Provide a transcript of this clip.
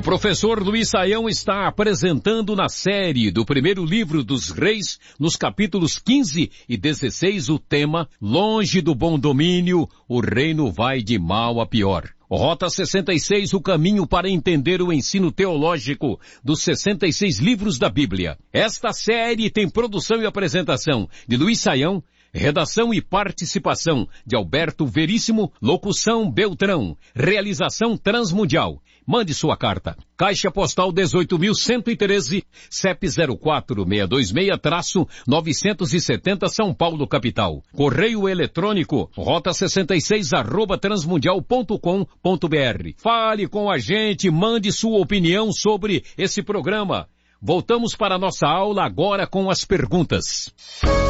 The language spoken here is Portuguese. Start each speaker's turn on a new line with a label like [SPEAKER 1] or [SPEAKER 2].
[SPEAKER 1] O professor Luiz Saião está apresentando na série do primeiro livro dos Reis, nos capítulos 15 e 16, o tema Longe do bom domínio, o reino vai de mal a pior. Rota 66, o caminho para entender o ensino teológico dos 66 livros da Bíblia. Esta série tem produção e apresentação de Luiz Saião, redação e participação de Alberto Veríssimo, locução Beltrão, realização Transmundial. Mande sua carta. Caixa Postal 18.113, CEP 04626-970 São Paulo, capital. Correio eletrônico, rota 66 @transmundial.com.br. Fale com a gente, mande sua opinião sobre esse programa. Voltamos para a nossa aula agora com as perguntas.